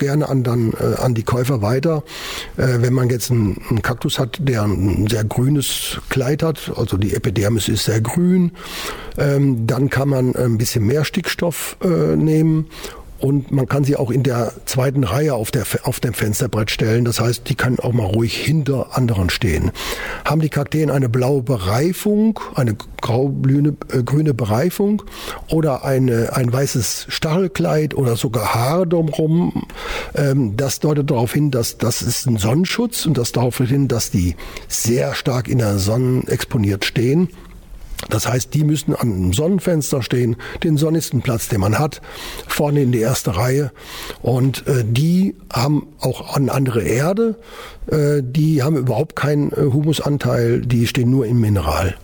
gerne an die Käufer weiter. Wenn man jetzt einen Kaktus hat, der ein sehr grünes Kleid hat, also die Epidermis ist sehr grün, dann kann man ein bisschen mehr Stickstoff nehmen. Und man kann sie auch in der zweiten Reihe auf dem Fensterbrett stellen. Das heißt, die kann auch mal ruhig hinter anderen stehen. Haben die Kakteen eine blaue Bereifung, eine grau-grüne Bereifung oder ein weißes Stachelkleid oder sogar Haare drumherum, das deutet darauf hin, dass das ist ein Sonnenschutz und das darauf hin, dass die sehr stark in der Sonne exponiert stehen. Das heißt, die müssen an einem Sonnenfenster stehen, den sonnigsten Platz, den man hat, vorne in die erste Reihe. Und die haben auch eine andere Erde, die haben überhaupt keinen Humusanteil, die stehen nur im Mineral.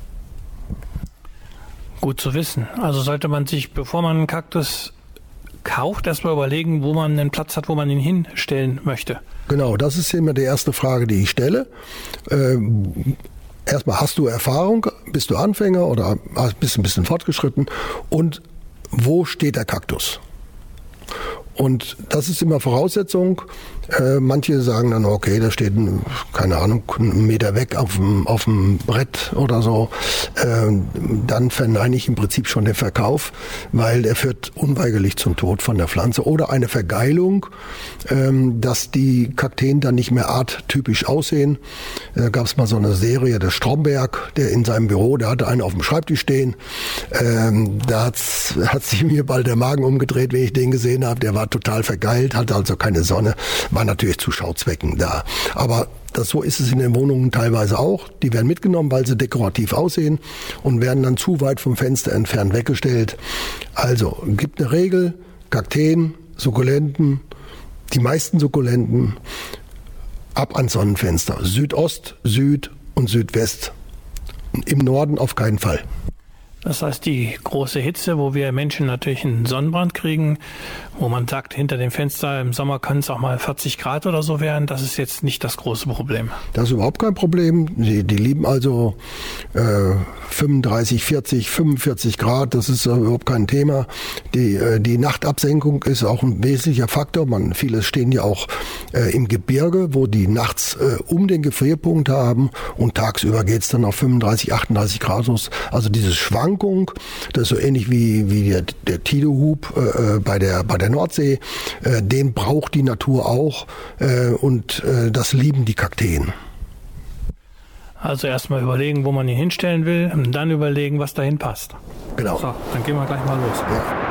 Gut zu wissen. Also sollte man sich, bevor man einen Kaktus kauft, erstmal überlegen, wo man einen Platz hat, wo man ihn hinstellen möchte. Genau, das ist immer die erste Frage, die ich stelle. Erstmal, hast du Erfahrung, bist du Anfänger oder bist ein bisschen fortgeschritten und wo steht der Kaktus? Und das ist immer Voraussetzung. Manche sagen dann, okay, da steht, keine Ahnung, einen Meter weg auf dem Brett oder so. Dann verneine ich im Prinzip schon den Verkauf, weil er führt unweigerlich zum Tod von der Pflanze. Oder eine Vergeilung, dass die Kakteen dann nicht mehr arttypisch aussehen. Da gab es mal so eine Serie, der Stromberg, der in seinem Büro, der hatte einen auf dem Schreibtisch stehen. Da hat sich mir bald der Magen umgedreht, wenn ich den gesehen habe. Der war total vergeilt, hatte also keine Sonne, war natürlich zu Schauzwecken da. Aber so ist es in den Wohnungen teilweise auch. Die werden mitgenommen, weil sie dekorativ aussehen und werden dann zu weit vom Fenster entfernt weggestellt. Also gibt eine Regel, Kakteen, Sukkulenten, die meisten Sukkulenten ab ans Sonnenfenster. Südost, Süd und Südwest. Im Norden auf keinen Fall. Das heißt, die große Hitze, wo wir Menschen natürlich einen Sonnenbrand kriegen, wo man sagt, hinter dem Fenster im Sommer können es auch mal 40 Grad oder so werden, das ist jetzt nicht das große Problem. Das ist überhaupt kein Problem. Die lieben also 35, 40, 45 Grad, das ist überhaupt kein Thema. Die Nachtabsenkung ist auch ein wesentlicher Faktor. Viele stehen ja auch im Gebirge, wo die nachts um den Gefrierpunkt haben und tagsüber geht es dann auf 35, 38 Grad. Also diese Schwankung, das ist so ähnlich wie der Tidehub bei der Nordsee, den braucht die Natur auch und das lieben die Kakteen. Also erstmal überlegen, wo man ihn hinstellen will und dann überlegen, was dahin passt. Genau. So, dann gehen wir gleich mal los. Ja.